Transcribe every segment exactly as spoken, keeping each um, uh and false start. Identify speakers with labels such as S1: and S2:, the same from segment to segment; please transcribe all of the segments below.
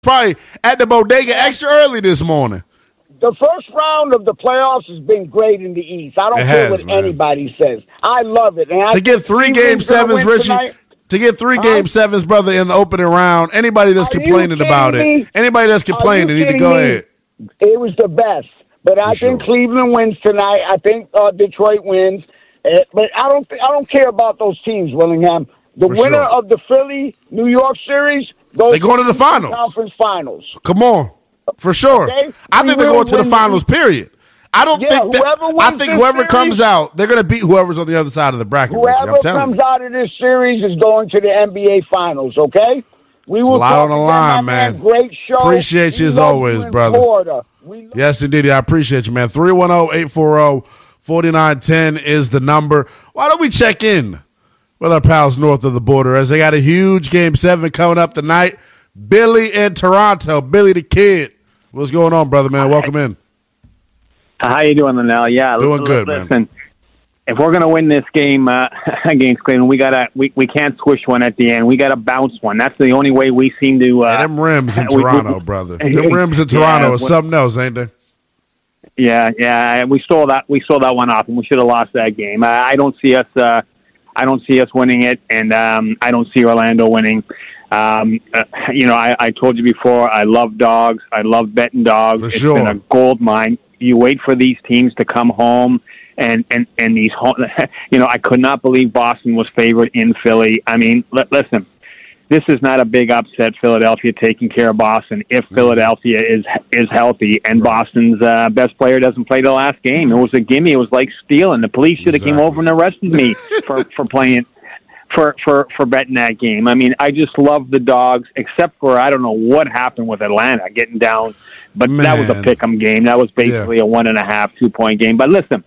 S1: Probably at the bodega extra early this morning.
S2: The first round of the playoffs has been great in the East. I don't
S1: It
S2: care
S1: has,
S2: what
S1: man.
S2: anybody says. I love it. And I
S1: To get three game sevens, Richie.
S2: Tonight.
S1: To get three
S2: Huh?
S1: game sevens, brother, in the opening round. Anybody that's
S2: Are you
S1: complaining
S2: kidding
S1: about
S2: me?
S1: it, anybody that's complaining,
S2: Are
S1: need
S2: you
S1: to
S2: kidding
S1: go
S2: me?
S1: ahead.
S2: It was the best. But I
S1: For
S2: think
S1: sure.
S2: Cleveland wins tonight. I think uh, Detroit wins. Uh, but I don't. Th- I don't care about those teams, Willingham. The
S1: For
S2: winner
S1: sure.
S2: of the Philly New York series goes
S1: They going to the finals.
S2: Conference finals.
S1: Come on. For sure.
S2: Okay?
S1: I
S2: We
S1: think they're
S2: will
S1: going to the
S2: win
S1: finals,
S2: the-
S1: period. I don't
S2: Yeah,
S1: think that.
S2: whoever
S1: I
S2: wins
S1: think
S2: this
S1: whoever
S2: series-
S1: comes out, they're going to beat whoever's on the other side of the bracket. Richie.
S2: Whoever
S1: I'm telling
S2: comes
S1: you.
S2: out of this series is going to the N B A Finals. Okay. We
S1: It's a
S2: will
S1: lot
S2: talk
S1: on the
S2: again,
S1: line,
S2: my
S1: man.
S2: Great show.
S1: Appreciate you
S2: We
S1: as
S2: love
S1: always,
S2: you in
S1: brother.
S2: Florida. We love
S1: Yes, indeed. I appreciate you, man. three one zero, eight four zero, four nine one zero is the number. Why don't we check in with our pals north of the border as they got a huge game seven coming up tonight? Billy in Toronto. Billy the Kid. What's going on, brother, man? Welcome in.
S3: How you doing, Linnell? Yeah,
S1: Doing
S3: l-
S1: good,
S3: listen,
S1: man.
S3: if we're gonna win this game uh, against Cleveland, we gotta we, we can't swish one at the end. We gotta bounce one. That's the only way we seem to. Uh,
S1: Hey, them rims in
S3: we- we-
S1: Toronto, brother. Them rims in Toronto
S3: Yeah,
S1: is something else, ain't they?
S3: Yeah, yeah, we stole that. We stole that one off, and we should have lost that game. I, I don't see us. Uh, I don't see us winning it, and um, I don't see Orlando winning. Um, uh, you know, I, I told you before. I love dogs. I love betting dogs.
S1: For
S3: It's
S1: sure.
S3: been a gold mine. You wait for these teams to come home, and and and these. Home, you know, I could not believe Boston was favored in Philly. I mean, li- listen. This is not a big upset. Philadelphia taking care of Boston if Philadelphia is is healthy and
S1: Right.
S3: Boston's uh, best player doesn't play the last game. It was a gimme. It was like stealing. The police should have
S1: Exactly.
S3: came over and arrested me for, for playing for, for for betting that game. I mean, I just love the dogs, except for I don't know what happened with Atlanta getting down, but that was a
S1: Man.
S3: pick 'em game. That was basically a one and a half, two point game. But listen,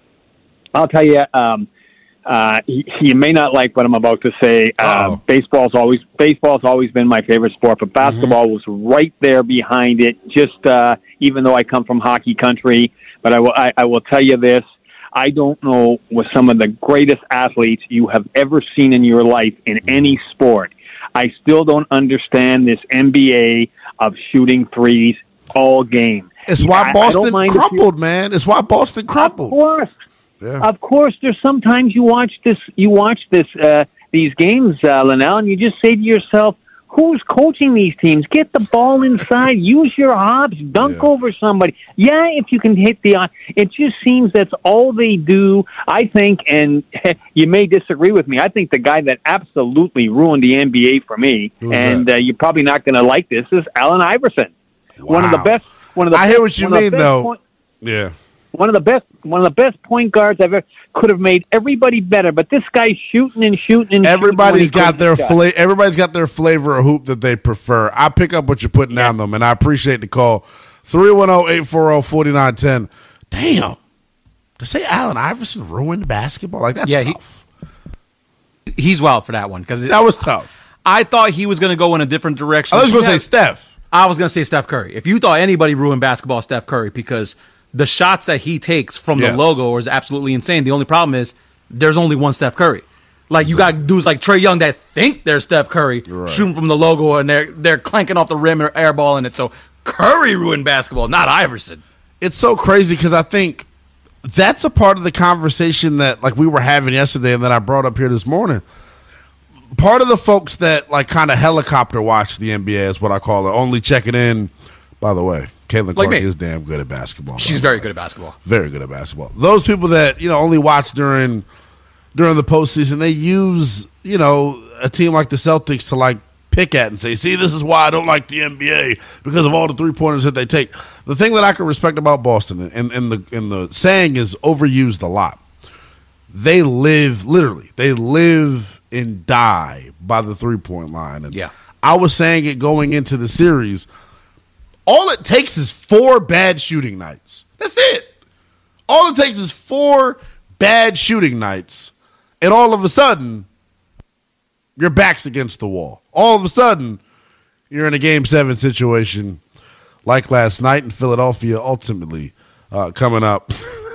S3: I'll tell you. Um, Uh, you, you may not like what I'm about to say. Uh,
S1: Uh-oh.
S3: baseball's always baseball's always been my favorite sport, but basketball was right there behind it. Just uh, even though I come from hockey country, but I will I, I will tell you this: I don't know with some of the greatest athletes you have ever seen in your life in any sport. I still don't understand this N B A of shooting threes all game.
S1: It's why
S3: I- I don't
S1: Boston
S3: mind if you-
S1: crumbled, man. It's why Boston
S3: Of
S1: crumbled.
S3: course.
S1: Yeah.
S3: Of course, there's sometimes you watch this, you watch this, uh, these games, uh, Linnell, and you just say to yourself, "Who's coaching these teams? Get the ball inside, use your hops, dunk
S1: Yeah.
S3: over somebody." Yeah, if you can hit the, it just seems that's all they do. I think, and you may disagree with me. I think the guy that absolutely ruined the N B A for me,
S1: Who's
S3: and
S1: that?
S3: uh, you're probably not going to like this, is Allen Iverson. One of the
S1: Wow.
S3: best. One of the.
S1: I hear what you
S3: one of the
S1: mean,
S3: best
S1: though.
S3: point-
S1: Yeah.
S3: one of the best, one of the best point guards I've ever could have made everybody better. But this guy's shooting and shooting and
S1: Everybody's
S3: shooting when he
S1: got their
S3: couldn't shot.
S1: fla- everybody's got their flavor of hoop that they prefer. I pick up what you're putting down though, man. I appreciate the call. three one zero, eight four zero, four nine one zero. Damn. To say Allen Iverson ruined basketball, like that's
S4: Yeah, he-
S1: tough.
S4: He's wild for that one because
S1: that was tough.
S4: I thought he was going to go in a different direction.
S1: I was going to
S4: Yeah.
S1: say Steph.
S4: I was going to say Steph Curry. If you thought anybody ruined basketball, Steph Curry, because the shots that he takes from
S1: Yes.
S4: the logo is absolutely insane. The only problem is there's only one Steph Curry. Like you got dudes like Trae Young that think they're Steph Curry
S1: Right.
S4: shooting from the logo and they're they're clanking off the rim or airballing it. So Curry ruined basketball, not Iverson.
S1: It's so crazy because I think that's a part of the conversation that like we were having yesterday and that I brought up here this morning. Part of the folks that like kind of helicopter watch the N B A is what I call it, only checking in. By the way, Caitlin
S4: Like
S1: Clark
S4: me.
S1: is damn good at basketball.
S4: She's very good at basketball.
S1: Very good at basketball. Those people that, you know, only watch during during the postseason, they use, you know, a team like the Celtics to like pick at and say, see, this is why I don't like the N B A because of all the three pointers that they take. The thing that I can respect about Boston, and, and the and the saying is overused a lot. They live literally, they live and die by the three point line. And
S4: Yeah.
S1: I was saying it going into the series. All it takes is four bad shooting nights. That's it. All it takes is four bad shooting nights, and all of a sudden, your back's against the wall. All of a sudden, you're in a game seven situation like last night in Philadelphia, ultimately uh, coming up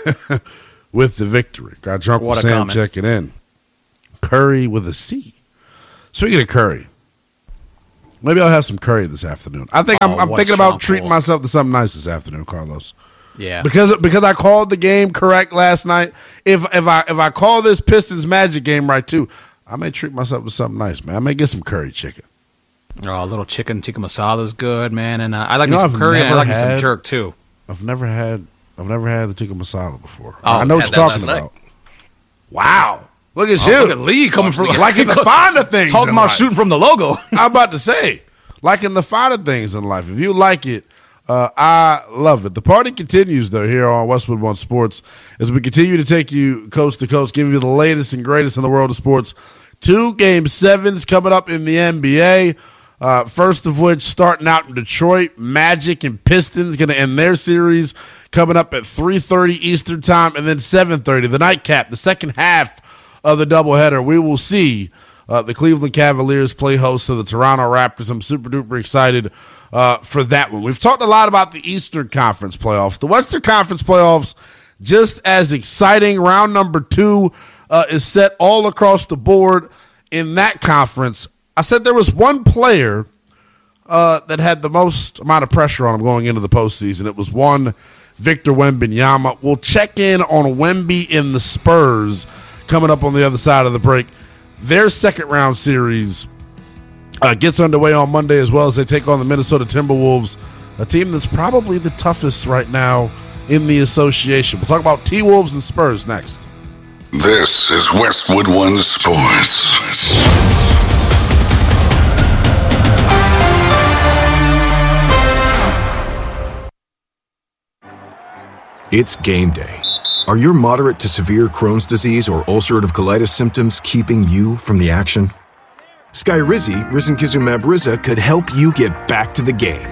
S1: with the victory. Got drunk
S4: What
S1: with
S4: a
S1: Sam
S4: comment.
S1: checking in. Curry with a C. Speaking of Curry, Maybe I'll have some curry this afternoon. I think I'm,
S4: Oh,
S1: I'm
S4: what
S1: thinking about
S4: chocolate.
S1: treating myself to something nice this afternoon, Carlos.
S4: Yeah.
S1: Because because I called the game correct last night. If if I if I call this Pistons Magic game right too, I may treat myself to something nice, man. I may get some curry chicken.
S4: Oh, a little chicken tikka masala is good, man. And uh, I like
S1: You
S4: me
S1: know,
S4: some
S1: I've
S4: curry and I
S1: never
S4: like me some
S1: had-
S4: jerk, too.
S1: I've never had I've never had the tikka masala before.
S4: Oh,
S1: I know what
S4: had
S1: you're
S4: that
S1: talking
S4: last
S1: about. Wow. Look at
S4: Oh,
S1: you.
S4: look at Lee coming from
S1: like in the finer things.
S4: talking
S1: in
S4: about
S1: life.
S4: shooting from the logo.
S1: I'm about to say, like in the finer things in life. If you like it, uh, I love it. The party continues, though, here on Westwood One Sports as we continue to take you coast to coast, giving you the latest and greatest in the world of sports. Two game sevens coming up in the N B A. Uh, first of which, starting out in Detroit, Magic and Pistons going to end their series coming up at three thirty Eastern time, and then seven thirty, the nightcap, the second half of the doubleheader. We will see uh, the Cleveland Cavaliers play host to the Toronto Raptors. I'm super duper excited uh, for that one. We've talked a lot about the Eastern Conference playoffs. The Western Conference playoffs, just as exciting. Round number two uh, is set all across the board in that conference. I said there was one player uh, that had the most amount of pressure on him going into the postseason. It was one Victor Wembanyama. We'll check in on Wemby and the Spurs coming up on the other side of the break. Their second round series uh, gets underway on Monday as well as they take on the Minnesota Timberwolves, a team that's probably the toughest right now in the association. We'll talk about T-Wolves and Spurs next.
S5: This is Westwood One Sports.
S6: It's game day. Are your moderate to severe Crohn's disease or ulcerative colitis symptoms keeping you from the action? Skyrizi, risankizumab Riza, could help you get back to the game.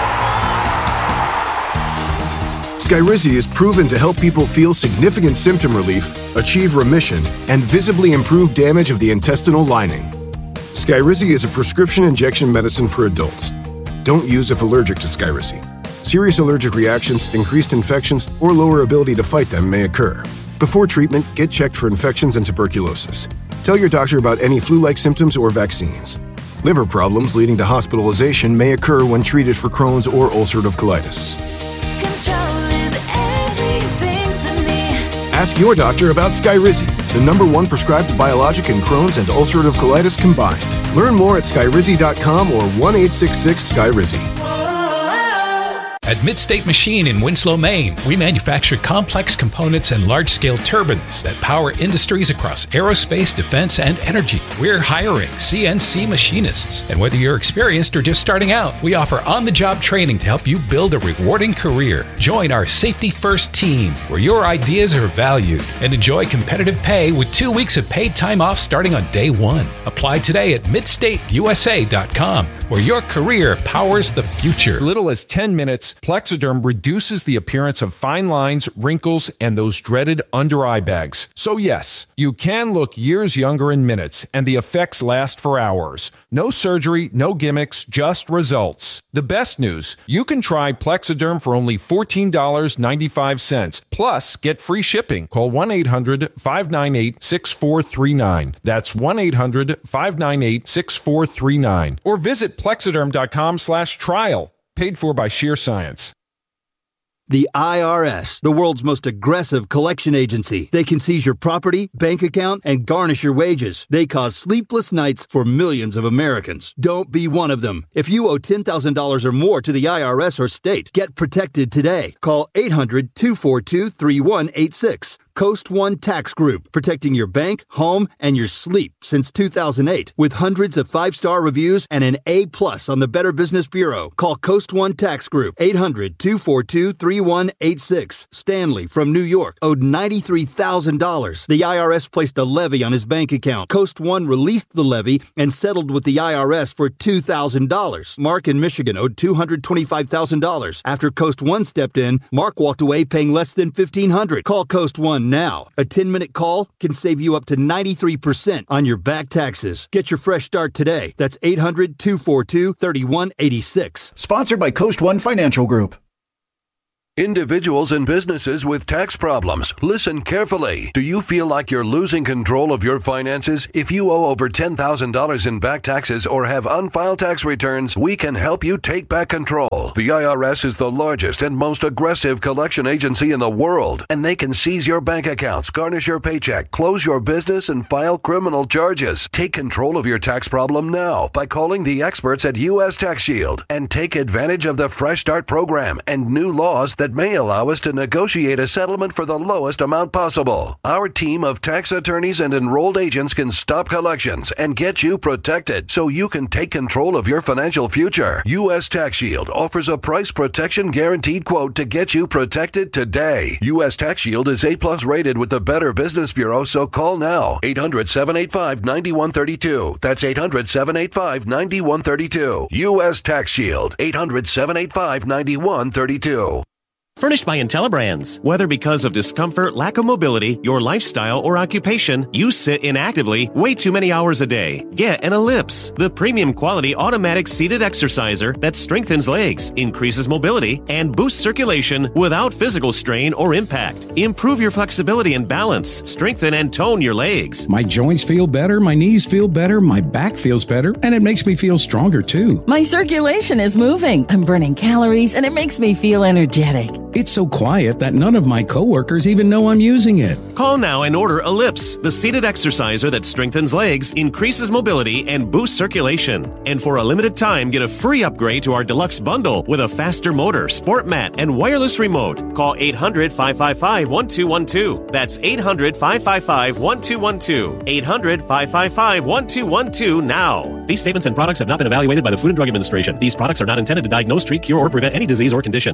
S6: Skyrizi is proven to help people feel significant symptom relief, achieve remission, and visibly improve damage of the intestinal lining. Skyrizi is a prescription injection medicine for adults. Don't use if allergic to Skyrizi. Serious allergic reactions, increased infections, or lower ability to fight them may occur. Before treatment, get checked for infections and tuberculosis. Tell your doctor about any flu-like symptoms or vaccines. Liver problems leading to hospitalization may occur when treated for Crohn's or ulcerative colitis.
S7: Control is everything to me.
S6: Ask your doctor about Skyrizi, the number one prescribed biologic in Crohn's and ulcerative colitis combined. Learn more at skyrizi dot com or one eight six six Skyrizi.
S8: At Midstate Machine in Winslow, Maine, we manufacture complex components and large-scale turbines that power industries across aerospace, defense, and energy. We're hiring C N C machinists. And whether you're experienced or just starting out, we offer on-the-job training to help you build a rewarding career. Join our Safety First team, where your ideas are valued, and enjoy competitive pay with two weeks of paid time off starting on day one. Apply today at midstate U S A dot com, where your career powers the future.
S9: Little as ten minutes, Plexiderm reduces the appearance of fine lines, wrinkles, and those dreaded under-eye bags. So yes, you can look years younger in minutes, and the effects last for hours. No surgery, no gimmicks, just results. The best news, you can try Plexiderm for only fourteen dollars and ninety-five cents, plus get free shipping. Call one eight hundred five nine eight six four three nine. That's one eight hundred five nine eight six four three nine. Or visit plexiderm dot com slash trial. Paid for by Sheer Science.
S10: The I R S, the world's most aggressive collection agency. They can seize your property, bank account, and garnish your wages. They cause sleepless nights for millions of Americans. Don't be one of them. If you owe ten thousand dollars or more to the I R S or state, get protected today. Call eight hundred two four two three one eight six. Coast One Tax Group, protecting your bank, home, and your sleep since two thousand eight. With hundreds of five-star reviews and an A plus on the Better Business Bureau. Call Coast One Tax Group, eight hundred two four two three one eight six. Stanley from New York owed ninety-three thousand dollars. The I R S placed a levy on his bank account. Coast One released the levy and settled with the I R S for two thousand dollars. Mark in Michigan owed two hundred twenty-five thousand dollars. After Coast One stepped in, Mark walked away paying less than fifteen hundred dollars. Call Coast One now. A ten-minute call can save you up to ninety-three percent on your back taxes. Get your fresh start today. That's eight hundred two four two three one eight six.
S11: Sponsored by Coast One Financial Group. Individuals and businesses with tax problems, listen carefully. Do you feel like you're losing control of your finances? If you owe over ten thousand dollars in back taxes or have unfiled tax returns, we can help you take back control. The I R S is the largest and most aggressive collection agency in the world, and they can seize your bank accounts, garnish your paycheck, close your business, and file criminal charges. Take control of your tax problem now by calling the experts at U S Tax Shield and take advantage of the Fresh Start program and new laws that may allow us to negotiate a settlement for the lowest amount possible. Our team of tax attorneys and enrolled agents can stop collections and get you protected so you can take control of your financial future. U S Tax Shield offers a price protection guaranteed quote to get you protected today. U S Tax Shield is A plus rated with the Better Business Bureau, so call now. eight hundred, seven eight five, nine one three two. That's eight hundred, seven eight five, nine one three two. U S Tax Shield. eight hundred, seven eight five, nine one three two.
S12: Furnished by IntelliBrands. Whether because of discomfort, lack of mobility, your lifestyle, or occupation, you sit inactively way too many hours a day. Get an Ellipse, the premium quality automatic seated exerciser that strengthens legs, increases mobility, and boosts circulation without physical strain or impact. Improve your flexibility and balance. Strengthen and tone your legs.
S13: My joints feel better, my knees feel better, my back feels better, and it makes me feel stronger too.
S14: My circulation is moving. I'm burning calories, and it makes me feel energetic.
S13: It's so quiet that none of my coworkers even know I'm using it.
S12: Call now and order Ellipse, the seated exerciser that strengthens legs, increases mobility, and boosts circulation. And for a limited time, get a free upgrade to our deluxe bundle with a faster motor, sport mat, and wireless remote. Call eight hundred, five five five, one two one two. That's eight hundred, five five five, one two one two. eight hundred, five five five, one two one two now. These statements and products have not been evaluated by the Food and Drug Administration. These products are not intended to diagnose, treat, cure, or prevent any disease or condition.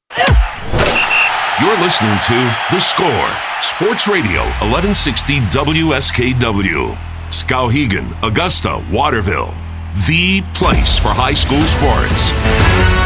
S5: You're listening to The Score, Sports Radio, eleven sixty W S K W. Skowhegan, Augusta, Waterville. The place for high school sports.